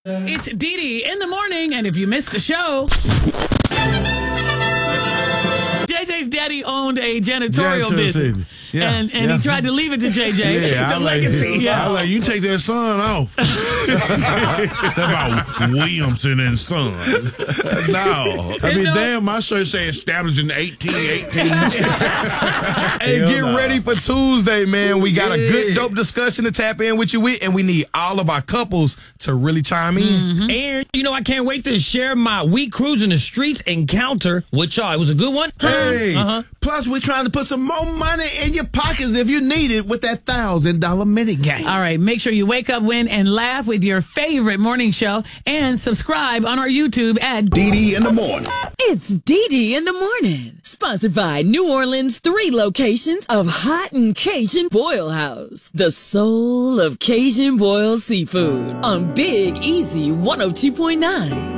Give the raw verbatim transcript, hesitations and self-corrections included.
It's Dee Dee in the morning, and if you missed the show, J J's daddy owned a janitorial business, yeah, and and yeah. he tried to leave it to J J. Yeah, the I legacy. Like, yeah, I like you take that son off. That's about Williamson and Son. No, I mean, no. damn, my shirt saying established in eighteen eighteen. Hey, get no. ready for Tuesday, man. We got yeah. a good, dope discussion to tap in with you with, and we need all of our couples to really chime in. Mm-hmm. And, you know, I can't wait to share my week cruising the streets encounter with y'all. It was a good one. Hey, uh-huh. plus we're trying to put some more money in your pockets if you need it with that thousand dollar mini game. All right, make sure you wake up, win, and laugh with your favorite morning show, and subscribe on our YouTube at Dee Dee in the Morning. It's Dee Dee in the Morning, sponsored by New Orleans' three locations of Hot and Cajun Boil House, the soul of Cajun boiled seafood, on Big Easy one oh two point nine.